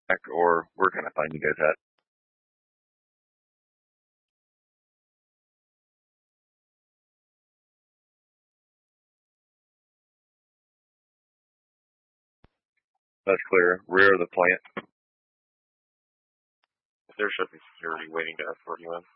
back, or where can I find you guys at? That's clear. Rear of the plant. There should be security waiting to escort you in.